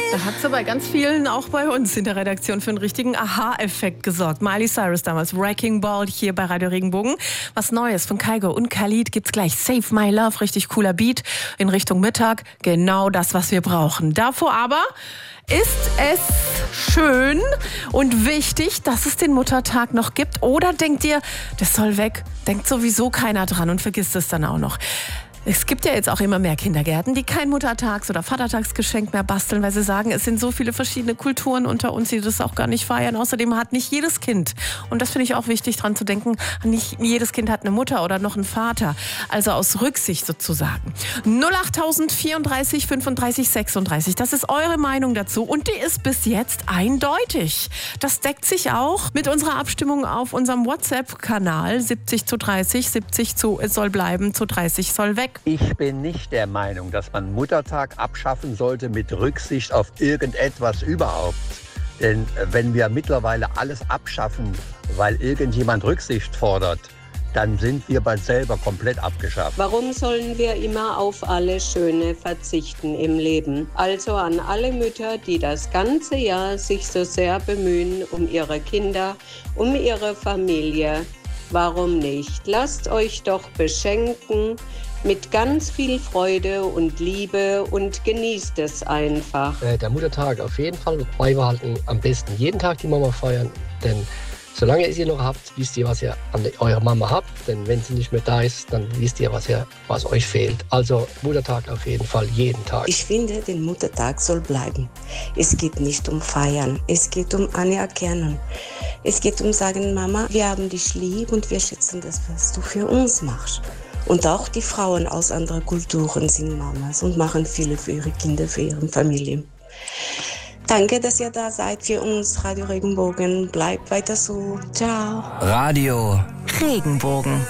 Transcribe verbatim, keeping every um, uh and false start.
Da hat sie bei ganz vielen, auch bei uns in der Redaktion, für einen richtigen Aha-Effekt gesorgt. Miley Cyrus damals, Wrecking Ball, hier bei Radio Regenbogen. Was Neues von Kygo und Khalid gibt's gleich. Save My Love, richtig cooler Beat in Richtung Mittag. Genau das, was wir brauchen. Davor aber ist es schön und wichtig, dass es den Muttertag noch gibt? Oder denkt ihr, das soll weg? Denkt sowieso keiner dran und vergisst es dann auch noch. Es gibt ja jetzt auch immer mehr Kindergärten, die kein Muttertags- oder Vatertagsgeschenk mehr basteln, weil sie sagen, es sind so viele verschiedene Kulturen unter uns, die das auch gar nicht feiern. Außerdem hat nicht jedes Kind, und das finde ich auch wichtig dran zu denken, nicht jedes Kind hat eine Mutter oder noch einen Vater. Also aus Rücksicht sozusagen. null acht vierunddreißig fünfunddreißig sechsunddreißig, das ist eure Meinung dazu und die ist bis jetzt eindeutig. Das deckt sich auch mit unserer Abstimmung auf unserem WhatsApp-Kanal siebzig zu dreißig, siebzig zu es soll bleiben, zu dreißig soll weg. Ich bin nicht der Meinung, dass man Muttertag abschaffen sollte mit Rücksicht auf irgendetwas überhaupt. Denn wenn wir mittlerweile alles abschaffen, weil irgendjemand Rücksicht fordert, dann sind wir bald selber komplett abgeschafft. Warum sollen wir immer auf alles Schöne verzichten im Leben? Also an alle Mütter, die das ganze Jahr sich so sehr bemühen um ihre Kinder, um ihre Familie. Warum nicht? Lasst euch doch beschenken mit ganz viel Freude und Liebe und genießt es einfach. Äh, der Muttertag auf jeden Fall beibehalten, am besten jeden Tag die Mama feiern, denn solange ihr sie noch habt, wisst ihr, was ihr an eurer Mama habt, denn wenn sie nicht mehr da ist, dann wisst ihr, was, ihr, was euch fehlt. Also Muttertag auf jeden Fall, jeden Tag. Ich finde, der Muttertag soll bleiben. Es geht nicht um Feiern, es geht um Anerkennung. Es geht um sagen, Mama, wir haben dich lieb und wir schätzen das, was du für uns machst. Und auch die Frauen aus anderen Kulturen sind Mamas und machen viele für ihre Kinder, für ihre Familie. Danke, dass ihr da seid für uns, Radio Regenbogen. Bleibt weiter so. Ciao. Radio Regenbogen.